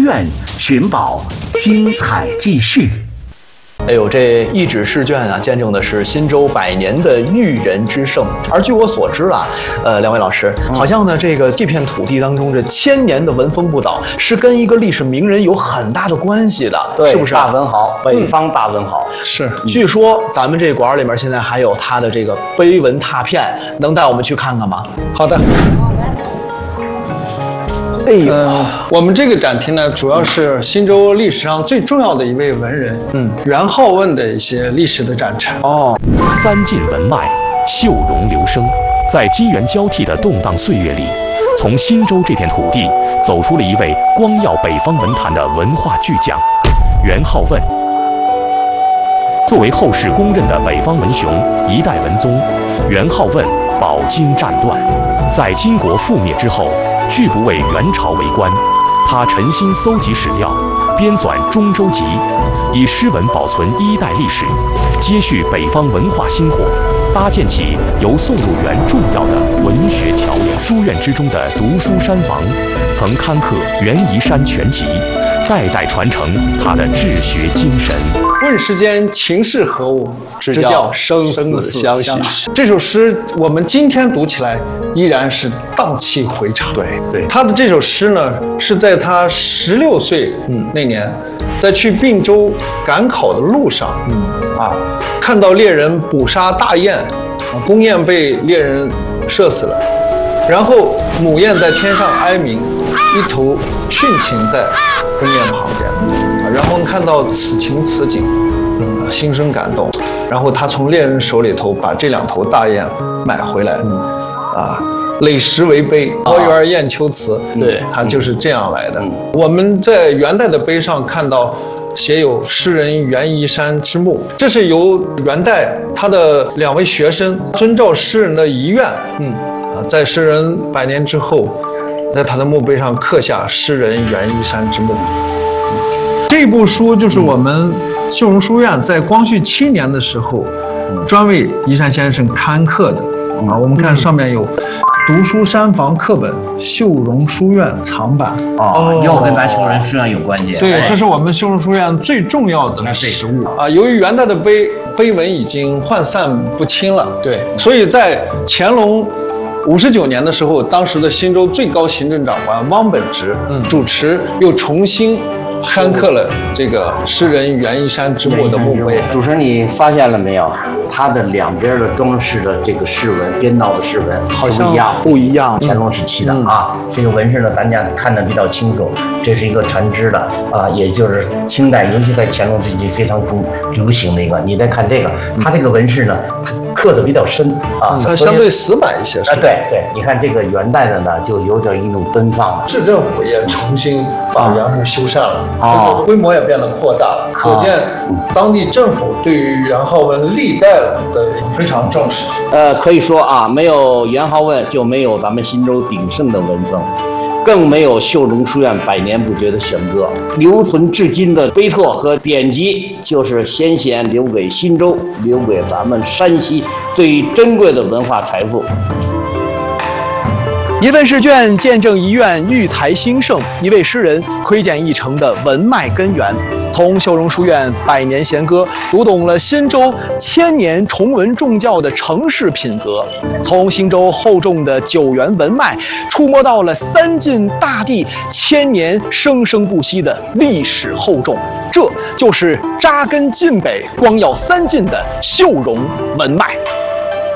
院寻宝，精彩继续。 哎呦，这一纸试卷啊，见证的是新州100年的育人之盛。而据我所知啊，两位老师，好像呢，这片土地当中这1000年的纹风不倒，是跟一个历史名人有很大的关系的， 对， 是不是？ 大文豪，北方大文豪。 是。据说咱们这馆里面现在还有他的这个碑文拓片，能带我们去看看吗？ 好的。 哎呦， 我们这个展厅呢，主要是新州历史上最重要的一位文人，元好问的一些历史的展陈。 三晋文脉，秀容流声，在机缘交替的动荡岁月里，从新州这片土地走出了一位光耀北方文坛的文化巨匠——元好问。作为后世公认的北方文雄、一代文宗，元好问饱经战乱，在金国覆灭之后，拒不为元朝为官。他沉心搜集史料，编纂《中州集》，以诗文保存1代历史，接续北方文化薪火，搭建起由宋入元重要的文学桥梁。书院之中的读书山房，曾刊刻《袁夷山全集》，代代传承他的治学精神。 问世间情是何物， 只叫生死相许。 这首诗我们今天读起来依然是荡气回肠。 对， 他的这首诗呢，是在他16岁那年，在去并州赶考的路上，看到猎人捕杀大雁，公雁被猎人射死了，然后母雁在天上哀鸣，一头殉情在公雁旁边，然后看到此情此景，心生感动，然后他从猎人手里头把这2头大雁买回来，垒石为碑，高原雁丘词， 对， 它就是这样来的。我们在元代的碑上看到写有诗人袁夷山之墓，这是由元代他的2位学生遵照诗人的遗愿，在诗人100年之后，在他的墓碑上刻下诗人袁夷山之墓。这部书就是我们秀容书院在光绪7年的时候，专为夷山先生刊刻的。我们看上面有读书山房课本秀容书院藏版， 又跟咱秀容书院有关系。 对，这是我们秀容书院最重要的实物由于元代的碑文已经涣散不清了，对，所以在乾隆59年的时候，当时的新州最高行政长官汪本直主持，又重新刊刻了这个诗人袁夷山之墓的墓碑。 主持人，你发现了没有？它的两边的装饰的这个诗文，编导的诗文好像不一样。乾隆时期的这个纹饰呢，大家看得比较清楚。这是一个缠枝的也就是清代，尤其在乾隆时期非常流行的一个。你再看这个，它这个纹饰呢，它刻得比较深它相对死板一些。 对，你看这个元代的呢，就有点一种奔放的。 市政府也重新把原墓修缮了，规模也变得扩大了，可见当地政府对于元好问历代的非常重视。 可以说没有元好问就没有咱们新州鼎盛的文风，更没有秀容书院100年不绝的选歌。留存至今的碑拓和典籍，就是先贤留给新州，留给咱们山西最珍贵的文化财富。 一份试卷见证一院育才兴盛，一位诗人窥见一城的文脉根源。从秀容书院100年弦歌，读懂了新州1000年崇文重教的城市品格；从新州厚重的9元文脉，触摸到了3晋大地1000年生生不息的历史厚重。这就是扎根晋北、光耀3晋的秀容文脉。